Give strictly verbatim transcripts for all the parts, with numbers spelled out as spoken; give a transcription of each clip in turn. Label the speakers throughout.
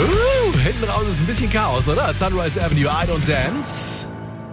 Speaker 1: Uh, hinten raus ist ein bisschen Chaos, oder? Sunrise Avenue, I Don't Dance.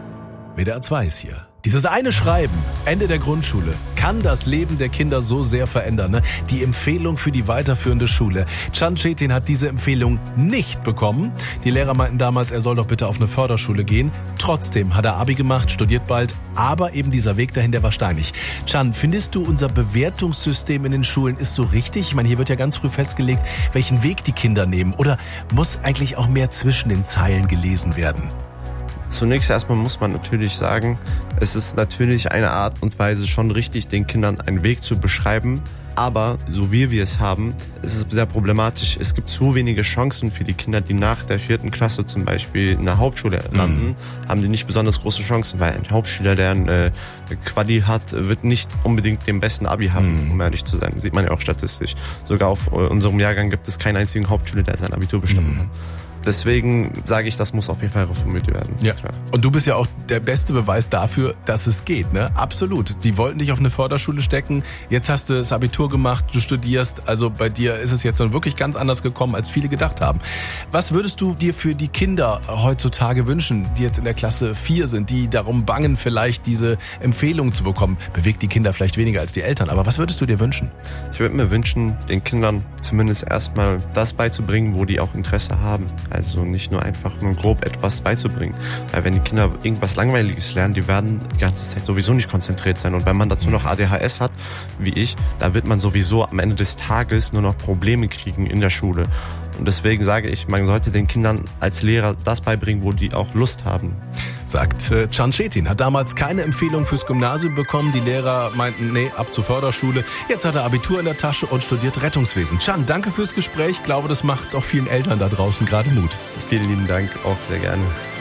Speaker 1: W D R zwei ist hier. Dieses eine Schreiben, Ende der Grundschule, kann das Leben der Kinder so sehr verändern. Ne? Die Empfehlung für die weiterführende Schule. Can Çetin hat diese Empfehlung nicht bekommen. Die Lehrer meinten damals, er soll doch bitte auf eine Förderschule gehen. Trotzdem hat er Abi gemacht, studiert bald, aber eben dieser Weg dahin, der war steinig. Can, findest du, unser Bewertungssystem in den Schulen ist so richtig? Ich meine, hier wird ja ganz früh festgelegt, welchen Weg die Kinder nehmen. Oder muss eigentlich auch mehr zwischen den Zeilen gelesen werden?
Speaker 2: Zunächst erstmal muss man natürlich sagen, es ist natürlich eine Art und Weise schon richtig, den Kindern einen Weg zu beschreiben. Aber so wie wir es haben, ist es sehr problematisch. Es gibt zu wenige Chancen für die Kinder, die nach der vierten Klasse zum Beispiel in der Hauptschule landen, mhm. haben die nicht besonders große Chancen, weil ein Hauptschüler, der ein äh, Quali hat, wird nicht unbedingt den besten Abi haben, mhm. um ehrlich zu sein. Sieht man ja auch statistisch. Sogar auf äh, unserem Jahrgang gibt es keinen einzigen Hauptschüler, der sein Abitur bestanden mhm. hat. Deswegen sage ich, das muss auf jeden Fall reformiert werden.
Speaker 1: Ja. Und du bist ja auch der beste Beweis dafür, dass es geht, ne? Absolut. Die wollten dich auf eine Förderschule stecken. Jetzt hast du das Abitur gemacht, du studierst. Also bei dir ist es jetzt dann wirklich ganz anders gekommen, als viele gedacht haben. Was würdest du dir für die Kinder heutzutage wünschen, die jetzt in der Klasse vier sind, die darum bangen, vielleicht diese Empfehlung zu bekommen? Bewegt die Kinder vielleicht weniger als die Eltern. Aber was würdest du dir wünschen?
Speaker 2: Ich würde mir wünschen, den Kindern zumindest erstmal das beizubringen, wo die auch Interesse haben. Also nicht nur einfach nur grob etwas beizubringen. Weil wenn die Kinder irgendwas Langweiliges lernen, die werden die ganze Zeit sowieso nicht konzentriert sein. Und wenn man dazu noch A D H S hat, wie ich, da wird man sowieso am Ende des Tages nur noch Probleme kriegen in der Schule. Und deswegen sage ich, man sollte den Kindern als Lehrer das beibringen, wo die auch Lust haben.
Speaker 1: Sagt äh, Can Çetin, hat damals keine Empfehlung fürs Gymnasium bekommen. Die Lehrer meinten, nee, ab zur Förderschule. Jetzt hat er Abitur in der Tasche und studiert Rettungswesen. Can, danke fürs Gespräch. Ich glaube, das macht auch vielen Eltern da draußen gerade Mut.
Speaker 2: Vielen lieben Dank, auch sehr gerne.